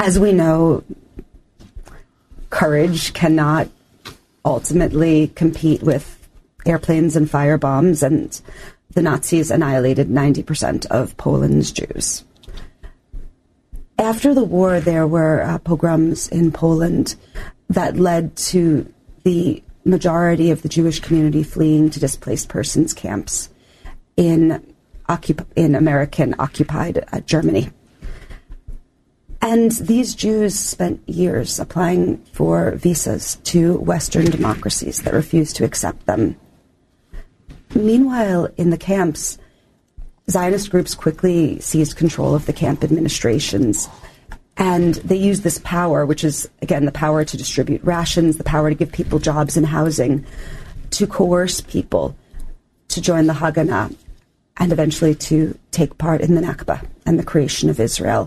As we know, courage cannot ultimately compete with airplanes and firebombs, and the Nazis annihilated 90% of Poland's Jews. After the war, there were pogroms in Poland that led to the majority of the Jewish community fleeing to displaced persons camps in American-occupied Germany. And these Jews spent years applying for visas to Western democracies that refused to accept them. Meanwhile, in the camps, Zionist groups quickly seized control of the camp administrations, and they used this power, which is, again, the power to distribute rations, the power to give people jobs and housing, to coerce people to join the Haganah, and eventually to take part in the Nakba and the creation of Israel.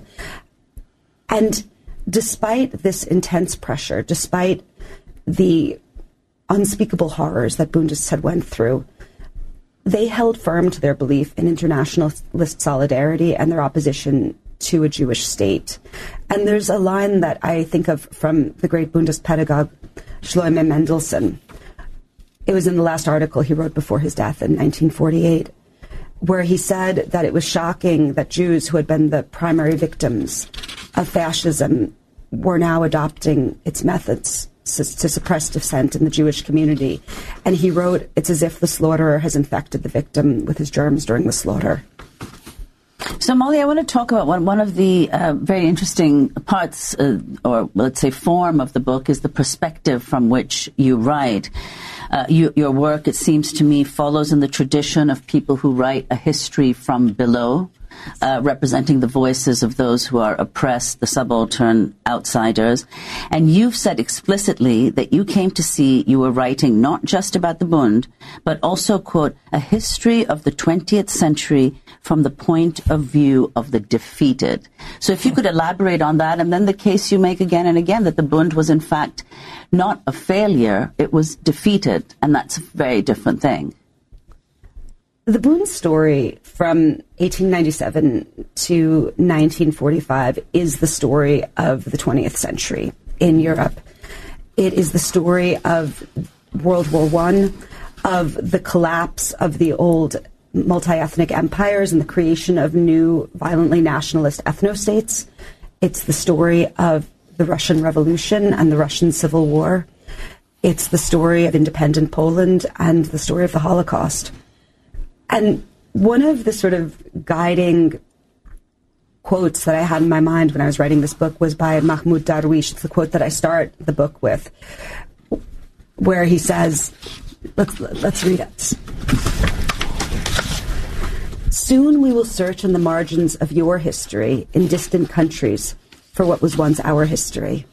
And despite this intense pressure, despite the unspeakable horrors that Bundists had went through, they held firm to their belief in internationalist solidarity and their opposition to a Jewish state. And there's a line that I think of from the great Bundist pedagogue Shlomo Mendelssohn. It was in the last article he wrote before his death in 1948, where he said that it was shocking that Jews who had been the primary victims of fascism were now adopting its methods to suppress dissent in the Jewish community. And he wrote, it's as if the slaughterer has infected the victim with his germs during the slaughter. So, Molly, I want to talk about one of the very interesting parts, or let's say form of the book, is the perspective from which you write. Your work, it seems to me, follows in the tradition of people who write a history from below, representing the voices of those who are oppressed, the subaltern outsiders. And you've said explicitly that you came to see you were writing not just about the Bund, but also, quote, a history of the 20th century from the point of view of the defeated. So if you could elaborate on that, and then the case you make again and again that the Bund was in fact not a failure, it was defeated, and that's a very different thing. The Bund story from 1897 to 1945 is the story of the 20th century in Europe. It is the story of World War I, of the collapse of the old multi-ethnic empires and the creation of new violently nationalist ethnostates. It's the story of the Russian Revolution and the Russian Civil War. It's the story of independent Poland and the story of the Holocaust. And one of the sort of guiding quotes that I had in my mind when I was writing this book was by Mahmoud Darwish. It's the quote that I start the book with, where he says, let's read it. Soon we will search in the margins of your history in distant countries for what was once our history.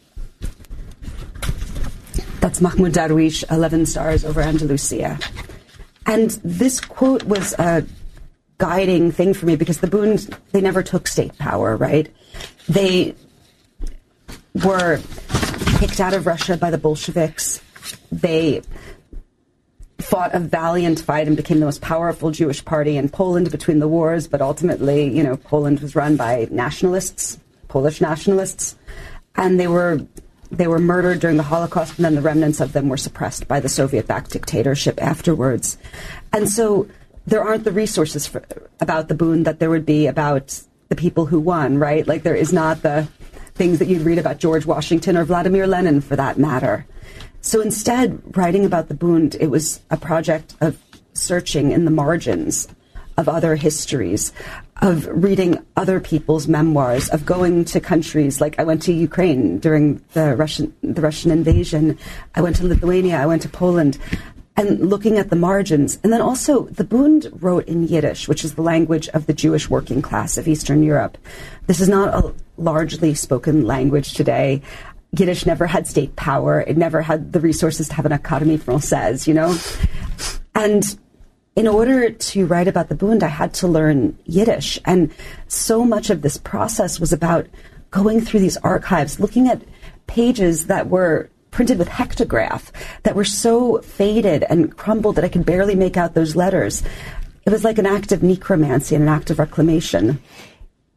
That's Mahmoud Darwish, 11 Stars over Andalusia. And this quote was a guiding thing for me because the Bund, they never took state power, right? They were kicked out of Russia by the Bolsheviks. They fought a valiant fight and became the most powerful Jewish party in Poland between the wars, but ultimately, Poland was run by nationalists, Polish nationalists, and they were murdered during the Holocaust, and then the remnants of them were suppressed by the Soviet-backed dictatorship afterwards. And so there aren't the resources about the Bund that there would be about the people who won, right? Like there is not the things that you'd read about George Washington or Vladimir Lenin, for that matter. So instead, writing about the Bund, it was a project of searching in the margins of other histories, of reading other people's memoirs, of going to countries like I went to Ukraine during the Russian invasion. I went to Lithuania. I went to Poland, and looking at the margins. And then also the Bund wrote in Yiddish, which is the language of the Jewish working class of Eastern Europe. This is not a largely spoken language today. Yiddish never had state power. It never had the resources to have an Académie Française, And in order to write about the Bund, I had to learn Yiddish. And so much of this process was about going through these archives, looking at pages that were printed with hectograph, that were so faded and crumbled that I could barely make out those letters. It was like an act of necromancy and an act of reclamation.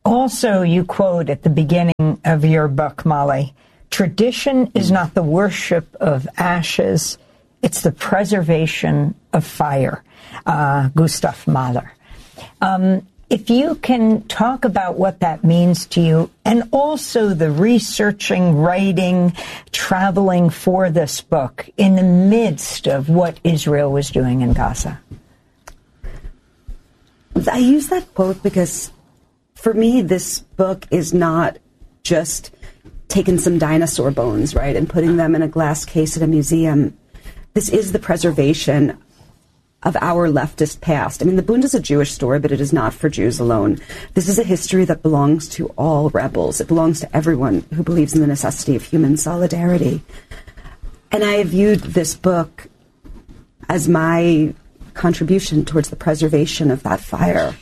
Also, you quote at the beginning of your book, Molly, tradition is not the worship of ashes, it's the preservation of fire. Gustav Mahler. If you can talk about what that means to you, and also the researching, writing, traveling for this book in the midst of what Israel was doing in Gaza. I use that quote because for me, this book is not just taking some dinosaur bones, right, and putting them in a glass case at a museum. This is the preservation of our leftist past. I mean, the Bund is a Jewish story, but it is not for Jews alone. This is a history that belongs to all rebels. It belongs to everyone who believes in the necessity of human solidarity. And I viewed this book as my contribution towards the preservation of that fire.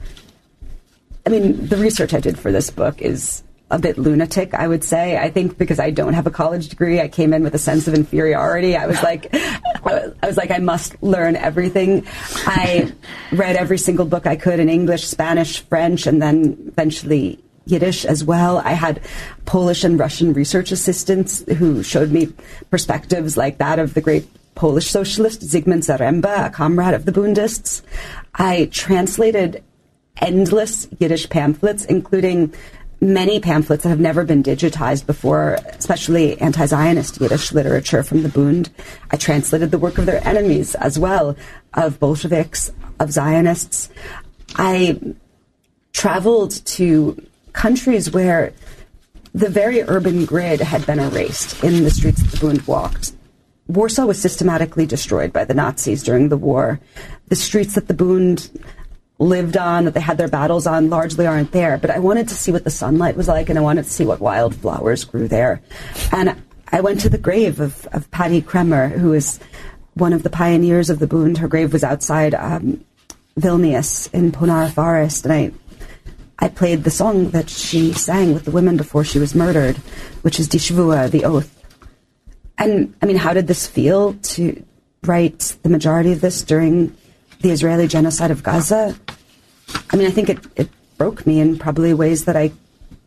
I mean, the research I did for this book is a bit lunatic, I would say. I think because I don't have a college degree, I came in with a sense of inferiority. I was like, I must learn everything. I read every single book I could in English, Spanish, French, and then eventually Yiddish as well. I had Polish and Russian research assistants who showed me perspectives like that of the great Polish socialist Zygmunt Zaremba, a comrade of the Bundists. I translated endless Yiddish pamphlets, including many pamphlets that have never been digitized before, especially anti-Zionist Yiddish literature from the Bund. I translated the work of their enemies as well, of Bolsheviks, of Zionists. I traveled to countries where the very urban grid had been erased in the streets that the Bund walked. Warsaw was systematically destroyed by the Nazis during the war. The streets that the Bund lived on, that they had their battles on, largely aren't there. But I wanted to see what the sunlight was like, and I wanted to see what wildflowers grew there. And I went to the grave of Patty Kremer, who is one of the pioneers of the Bund. Her grave was outside Vilnius in Ponar Forest, and I played the song that she sang with the women before she was murdered, which is Die Shvua, the oath. And, I mean, how did this feel to write the majority of this during the Israeli genocide of Gaza? I mean, I think it broke me in probably ways that I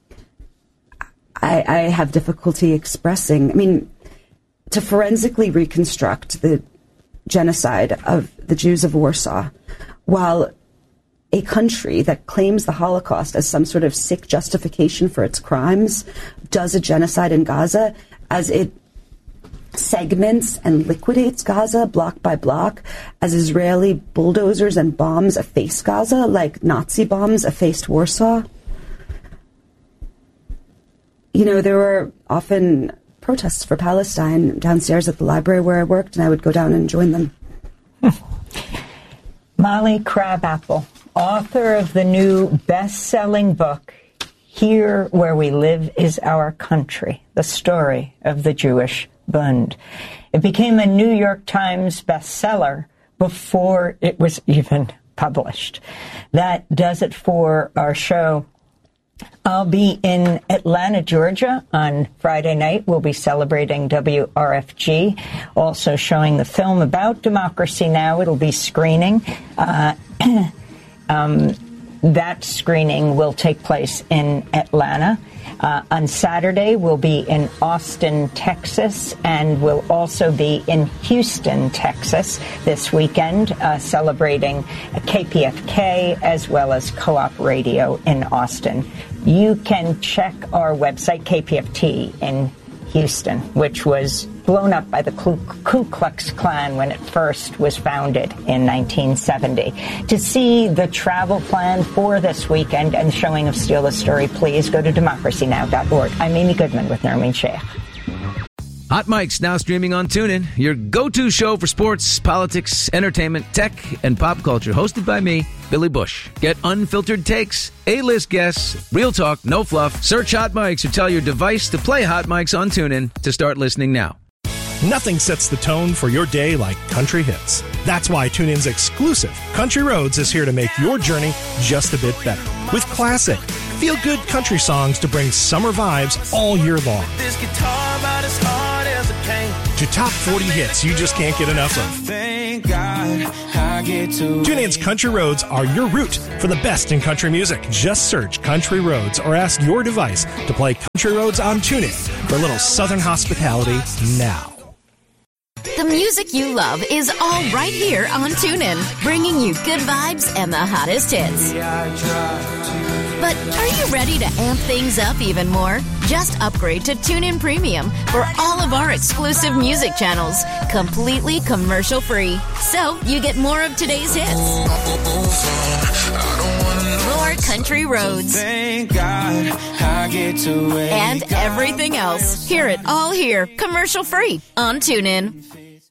have difficulty expressing. I mean, to forensically reconstruct the genocide of the Jews of Warsaw, while a country that claims the Holocaust as some sort of sick justification for its crimes does a genocide in Gaza, as it segments and liquidates Gaza block by block, as Israeli bulldozers and bombs efface Gaza like Nazi bombs effaced Warsaw. You know, there were often protests for Palestine downstairs at the library where I worked, and I would go down and join them. Molly Crabapple, author of the new best-selling book, Here Where We Live Is Our Country, the story of the Jewish Bund. It became a New York Times bestseller before it was even published. That does it for our show. I'll be in Atlanta, Georgia on Friday night. We'll be celebrating WRFG, also showing the film about Democracy Now! It'll be screening. That screening will take place in Atlanta. On Saturday, we'll be in Austin, Texas, and we'll also be in Houston, Texas this weekend, celebrating KPFK as well as Co-op Radio in Austin. You can check our website, KPFT in Houston, which was blown up by the Ku Klux Klan when it first was founded in 1970. To see the travel plan for this weekend and showing of Steal the Story, please go to democracynow.org. I'm Amy Goodman with Nermeen Sheikh. Hot Mic's now streaming on TuneIn, your go-to show for sports, politics, entertainment, tech, and pop culture. Hosted by me, Billy Bush. Get unfiltered takes, A-list guests, real talk, no fluff. Search Hot Mics or tell your device to play Hot Mics on TuneIn to start listening now. Nothing sets the tone for your day like country hits. That's why TuneIn's exclusive Country Roads is here to make your journey just a bit better. With classic, feel-good country songs to bring summer vibes all year long. To top 40 hits you just can't get enough of. TuneIn's Country Roads are your route for the best in country music. Just search Country Roads or ask your device to play Country Roads on TuneIn for a little Southern hospitality now. The music you love is all right here on TuneIn, bringing you good vibes and the hottest hits. But are you ready to amp things up even more? Just upgrade to TuneIn Premium for all of our exclusive music channels, completely commercial-free. So you get more of today's hits. More country roads. And everything else. Hear it all here, commercial-free on TuneIn.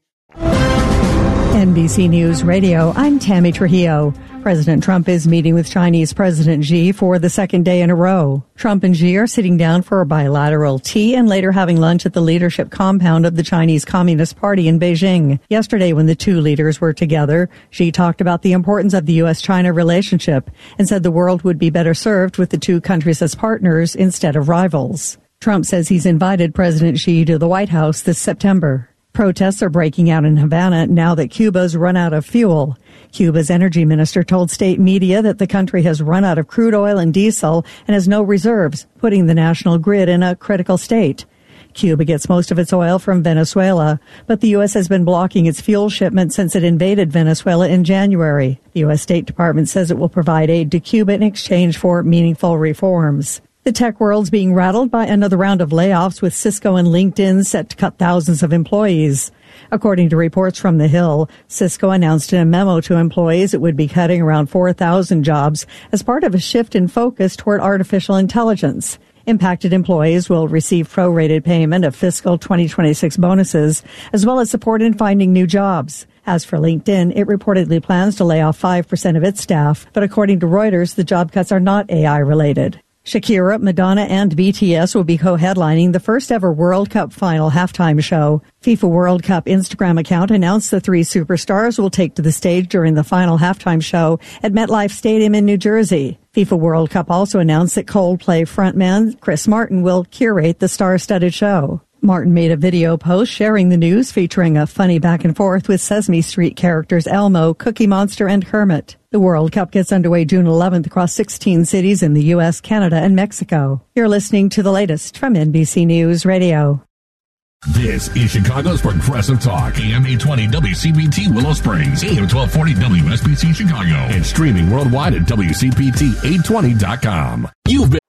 NBC News Radio, I'm Tammy Trujillo. President Trump is meeting with Chinese President Xi for the second day in a row. Trump and Xi are sitting down for a bilateral tea and later having lunch at the leadership compound of the Chinese Communist Party in Beijing. Yesterday, when the two leaders were together, Xi talked about the importance of the U.S.-China relationship and said the world would be better served with the two countries as partners instead of rivals. Trump says he's invited President Xi to the White House this September. Protests are breaking out in Havana now that Cuba's run out of fuel. Cuba's energy minister told state media that the country has run out of crude oil and diesel and has no reserves, putting the national grid in a critical state. Cuba gets most of its oil from Venezuela, but the U.S. has been blocking its fuel shipments since it invaded Venezuela in January. The U.S. State Department says it will provide aid to Cuba in exchange for meaningful reforms. The tech world's being rattled by another round of layoffs, with Cisco and LinkedIn set to cut thousands of employees. According to reports from The Hill, Cisco announced in a memo to employees it would be cutting around 4,000 jobs as part of a shift in focus toward artificial intelligence. Impacted employees will receive prorated payment of fiscal 2026 bonuses, as well as support in finding new jobs. As for LinkedIn, it reportedly plans to lay off 5% of its staff, but according to Reuters, the job cuts are not AI-related. Shakira, Madonna, and BTS will be co-headlining the first ever World Cup final halftime show. FIFA World Cup Instagram account announced the three superstars will take to the stage during the final halftime show at MetLife Stadium in New Jersey. FIFA World Cup also announced that Coldplay frontman Chris Martin will curate the star-studded show. Martin made a video post sharing the news featuring a funny back and forth with Sesame Street characters Elmo, Cookie Monster, and Kermit. The World Cup gets underway June 11th across 16 cities in the U.S., Canada, and Mexico. You're listening to the latest from NBC News Radio. This is Chicago's Progressive Talk, AM 820 WCPT Willow Springs, AM 1240 WSBC Chicago, and streaming worldwide at WCPT820.com. You've been